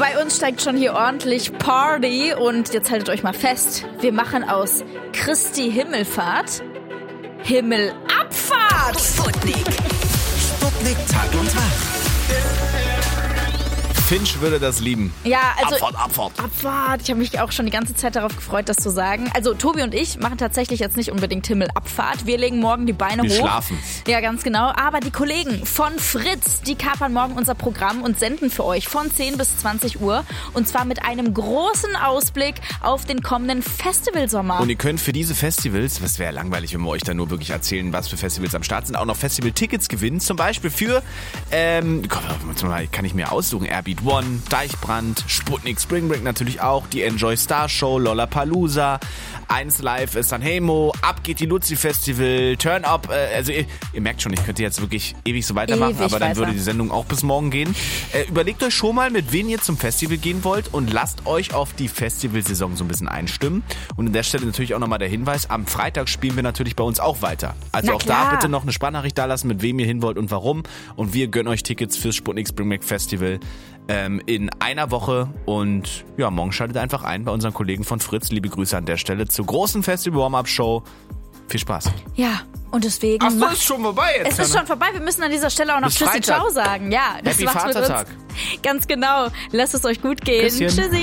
Bei uns steigt schon hier ordentlich Party und jetzt haltet euch mal fest, wir machen aus Christi Himmelfahrt Himmelabfahrt. Sputnik Tag und Tag. Finch würde das lieben. Ja, also Abfahrt. Ich habe mich auch schon die ganze Zeit darauf gefreut, das zu sagen. Also Tobi und ich machen tatsächlich jetzt nicht unbedingt Himmelabfahrt. Wir legen morgen die Beine hoch. Wir schlafen. Ja, ganz genau. Aber die Kollegen von Fritz, die kapern morgen unser Programm und senden für euch von 10 bis 20 Uhr. Und zwar mit einem großen Ausblick auf den kommenden Festivalsommer. Und ihr könnt für diese Festivals, das wäre langweilig, wenn wir euch da nur wirklich erzählen, was für Festivals am Start sind, auch noch Festival-Tickets gewinnen. Zum Beispiel für, kann ich mir aussuchen, Airbeat One, Deichbrand, Sputnik Spring Break natürlich auch, die Enjoy Star Show, Lollapalooza, 1 Live Sanremo, Ab geht die Luzi Festival, Turn Up, also ihr merkt schon, ich könnte jetzt wirklich ewig so weitermachen, aber dann würde die Sendung auch bis morgen gehen. Überlegt euch schon mal, mit wem ihr zum Festival gehen wollt und lasst euch auf die Festivalsaison so ein bisschen einstimmen. Und an der Stelle natürlich auch nochmal der Hinweis, am Freitag spielen wir natürlich bei uns auch weiter. Also auch da bitte noch eine Sprachnachricht da lassen, mit wem ihr hin wollt und warum. Und wir gönnen euch Tickets fürs Sputnik Spring Break Festival in einer Woche. Und ja, morgen schaltet einfach ein bei unseren Kollegen von Fritz. Liebe Grüße an der Stelle zur großen Festival-Warm-Up-Show. Viel Spaß. Ja, und deswegen... Ach so, ist schon vorbei jetzt. Es ist schon vorbei. Wir müssen an dieser Stelle auch noch Tschüssi, Ciao sagen. Ja, das Happy macht's mit uns. Vatertag. Ganz genau. Lasst es euch gut gehen. Küsschen. Tschüssi.